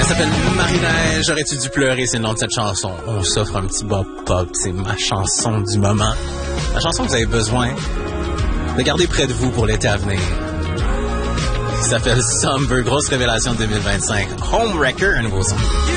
s'appelle Marie-Neige, j'aurais-tu dû pleurer, c'est le nom de cette chanson. On s'offre un petit bop pop, c'est ma chanson du moment. La chanson que vous avez besoin de garder près de vous pour l'été à venir. Qui s'appelle Somber, grosse révélation de 2025. Homewrecker, un nouveau son.